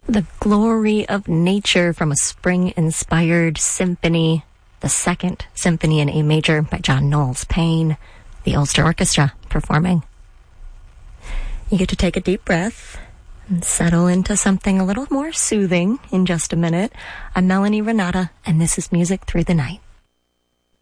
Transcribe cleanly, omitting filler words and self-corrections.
The Glory of Nature from a spring-inspired symphony, the Second Symphony in A Major by John Knowles Paine, the Ulster Orchestra performing. You get to take a deep breath and settle into something a little more soothing in just a minute. I'm Melanie Renata, and this is Music Through the Night.